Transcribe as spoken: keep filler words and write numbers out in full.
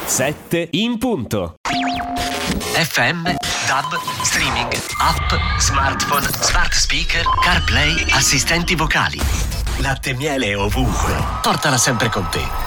sette in punto. F M, D A B, streaming, app, smartphone, smart speaker, CarPlay, assistenti vocali. Latte e miele ovunque. Portala sempre con te.